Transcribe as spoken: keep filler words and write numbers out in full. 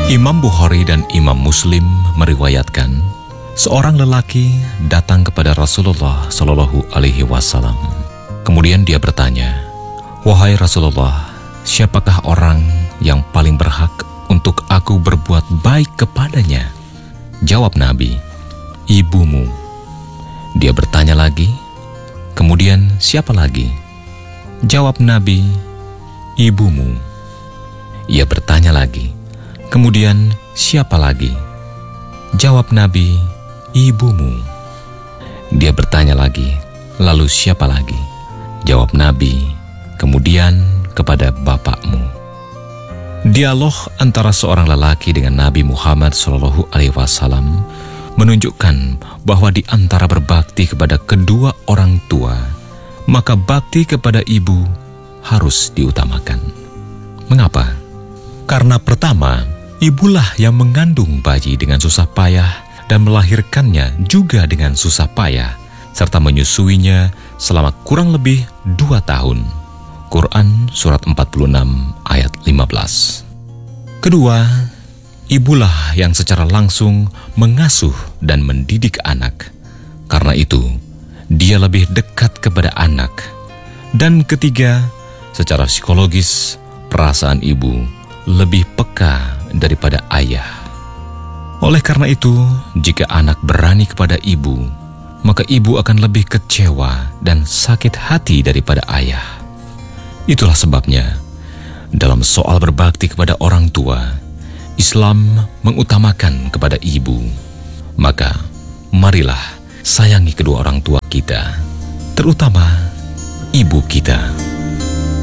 Imam Bukhari dan Imam Muslim meriwayatkan, seorang lelaki datang kepada Rasulullah Shallallahu Alaihi Wasallam. Kemudian dia bertanya, "Wahai Rasulullah, siapakah orang yang paling berhak untuk aku berbuat baik kepadanya?" Jawab Nabi, "Ibumu." Dia bertanya lagi, "Kemudian siapa lagi?" Jawab Nabi, "Ibumu." Ia bertanya lagi, "Kemudian siapa lagi?" Jawab Nabi, "Ibumu." Dia bertanya lagi, "Lalu siapa lagi?" Jawab Nabi, "Kemudian kepada bapakmu." Dialog antara seorang lelaki dengan Nabi Muhammad shallallahu alaihi wasallam menunjukkan bahwa di antara berbakti kepada kedua orang tua, maka bakti kepada ibu harus diutamakan. Mengapa? Karena pertama, ibulah yang mengandung bayi dengan susah payah dan melahirkannya juga dengan susah payah, serta menyusuinya selama kurang lebih dua tahun. Quran Surat empat puluh enam ayat lima belas. Kedua, ibulah yang secara langsung mengasuh dan mendidik anak. Karena itu, dia lebih dekat kepada anak. Dan ketiga, secara psikologis, perasaan ibu lebih peka daripada ayah. Oleh karena itu, jika anak berani kepada ibu, maka ibu akan lebih kecewa dan sakit hati daripada ayah. Itulah sebabnya, dalam soal berbakti kepada orang tua, Islam mengutamakan kepada ibu. Maka, marilah sayangi kedua orang tua kita, terutama ibu kita.